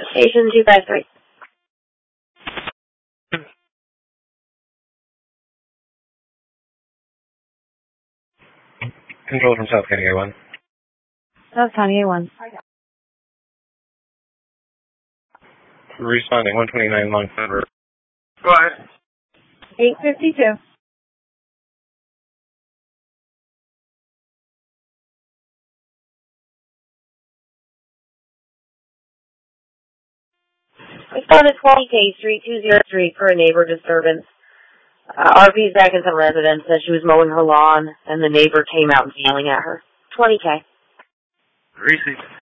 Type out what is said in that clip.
Station 253. Control from South County A1. South County A1. Responding 129 Longford Road. Go ahead. 852. Responded 20 K Street 203 for a neighbor disturbance. RP's back in some residence said she was mowing her lawn and the neighbor came out and yelling at her. 20K. Receive.